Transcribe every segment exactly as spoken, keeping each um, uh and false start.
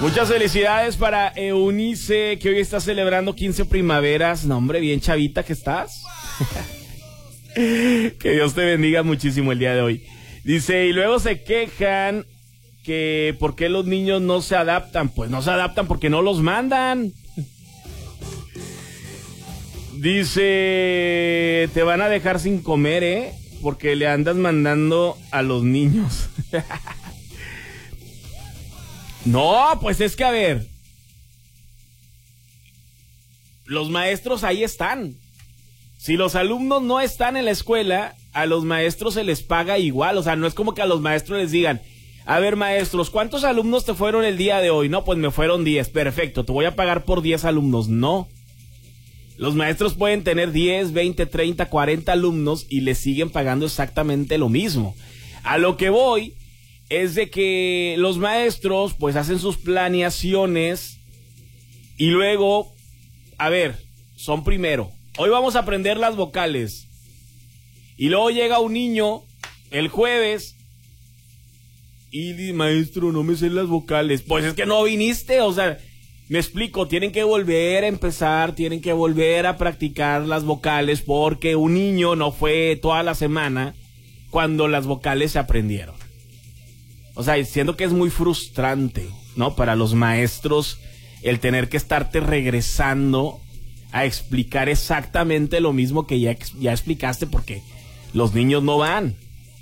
Muchas felicidades para Eunice, que hoy está celebrando quince primaveras. No, hombre, bien chavita que estás. Que Dios te bendiga muchísimo el día de hoy. Dice, y luego se quejan que por qué los niños no se adaptan. Pues no se adaptan porque no los mandan. Dice, te van a dejar sin comer, ¿eh? Porque le andas mandando a los niños. No, pues es que a ver, los maestros ahí están. Si los alumnos no están en la escuela, a los maestros se les paga igual. O sea, no es como que a los maestros les digan, a ver, maestros, ¿cuántos alumnos te fueron el día de hoy? No, pues me fueron diez, perfecto, te voy a pagar por diez alumnos. No. Los maestros pueden tener diez, veinte, treinta, cuarenta alumnos y les siguen pagando exactamente lo mismo. A lo que voy es de que los maestros pues hacen sus planeaciones y luego, a ver, son primero, hoy vamos a aprender las vocales y luego llega un niño el jueves y dice, maestro, no me sé las vocales. Pues es que no viniste, o sea, me explico, tienen que volver a empezar, tienen que volver a practicar las vocales porque un niño no fue toda la semana cuando las vocales se aprendieron. O sea, siento que es muy frustrante, ¿no? Para los maestros el tener que estarte regresando a explicar exactamente lo mismo que ya, ya explicaste porque los niños no van.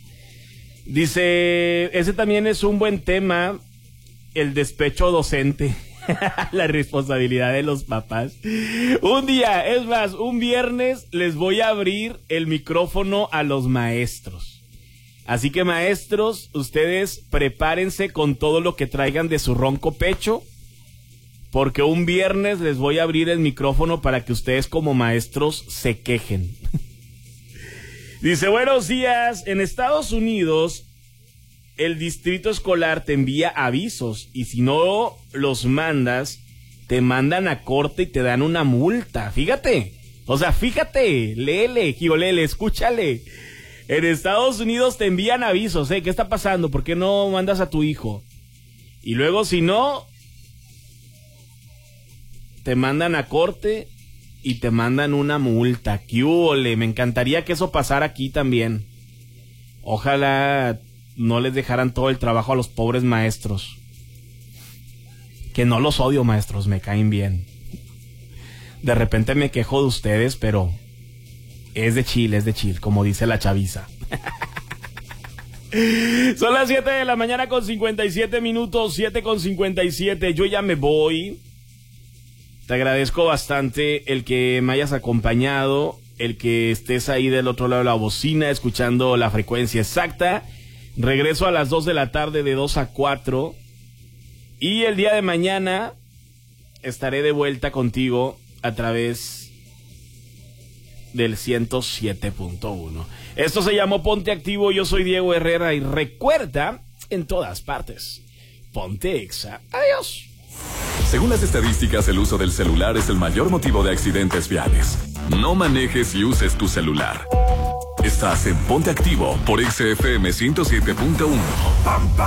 Dice, ese también es un buen tema, el despecho docente. La responsabilidad de los papás. Un día, es más, un viernes les voy a abrir el micrófono a los maestros. Así que maestros, ustedes prepárense con todo lo que traigan de su ronco pecho, porque un viernes les voy a abrir el micrófono para que ustedes como maestros se quejen. Dice, buenos días, en Estados Unidos el distrito escolar te envía avisos y si no los mandas, te mandan a corte y te dan una multa. Fíjate, o sea, fíjate, léele, Gigolele, escúchale. En Estados Unidos te envían avisos, ¿eh? ¿Qué está pasando? ¿Por qué no mandas a tu hijo? Y luego, si no, te mandan a corte y te mandan una multa. ¡Qué húbole! Me encantaría que eso pasara aquí también. Ojalá no les dejaran todo el trabajo a los pobres maestros. Que no los odio, maestros, me caen bien. De repente me quejo de ustedes, pero es de chill, es de chill, como dice la chaviza. Son las siete de la mañana con cincuenta y siete minutos, siete con cincuenta y siete. Yo ya me voy. Te agradezco bastante el que me hayas acompañado, el que estés ahí del otro lado de la bocina escuchando la frecuencia exacta. Regreso a las dos de la tarde de dos a cuatro. Y el día de mañana estaré de vuelta contigo a través del ciento siete punto uno. Esto se llamó Ponte Activo. Yo soy Diego Herrera y recuerda, en todas partes, ponte Exa. Adiós. Según las estadísticas, el uso del celular es el mayor motivo de accidentes viales. No manejes y uses tu celular. Estás en Ponte Activo por X F M ciento siete punto uno.